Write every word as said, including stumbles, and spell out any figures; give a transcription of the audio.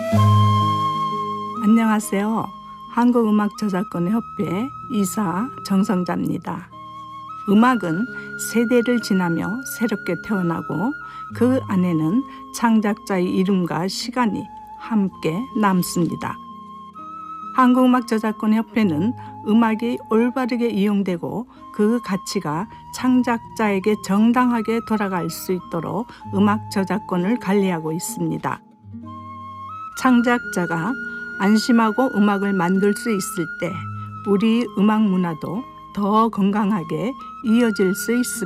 안녕하세요. 한국음악저작권협회 이사 정성자입니다. 음악은 세대를 지나며 새롭게 태어나고 그 안에는 창작자의 이름과 시간이 함께 남습니다. 한국음악저작권협회는 음악이 올바르게 이용되고 그 가치가 창작자에게 정당하게 돌아갈 수 있도록 음악 저작권을 관리하고 있습니다. 창작자가 안심하고 음악을 만들 수 있을 때 우리 음악 문화도 더 건강하게 이어질 수 있습니다.